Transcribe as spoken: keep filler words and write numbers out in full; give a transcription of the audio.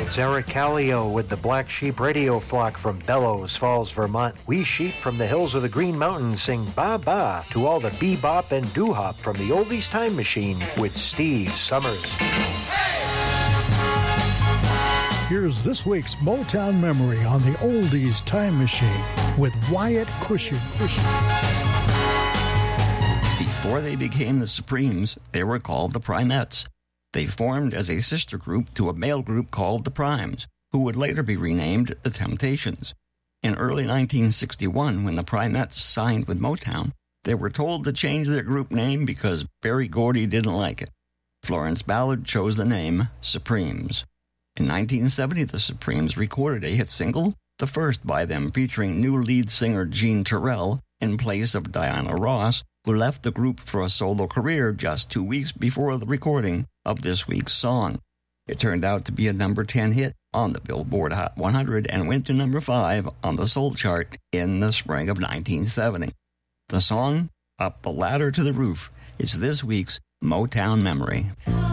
It's Eric Callio with the Black Sheep Radio Flock from Bellows Falls, Vermont. We sheep from the hills of the Green Mountains sing ba-ba to all the bebop and doo-hop from the Oldies Time Machine with Steve Summers. Hey! Here's this week's Motown Memory on the Oldies Time Machine with Wyatt Cushion. Before they became the Supremes, they were called the Primettes. They formed as a sister group to a male group called the Primes, who would later be renamed the Temptations. In early nineteen sixty-one, when the Primettes signed with Motown, they were told to change their group name because Berry Gordy didn't like it. Florence Ballard chose the name Supremes. In nineteen seventy, the Supremes recorded a hit single, the first by them, featuring new lead singer Jean Terrell in place of Diana Ross, who left the group for a solo career just two weeks before the recording of this week's song. It turned out to be a number ten hit on the Billboard Hot one hundred and went to number five on the Soul chart in the spring of nineteen seventy. The song, Up the Ladder to the Roof, is this week's Motown Memory.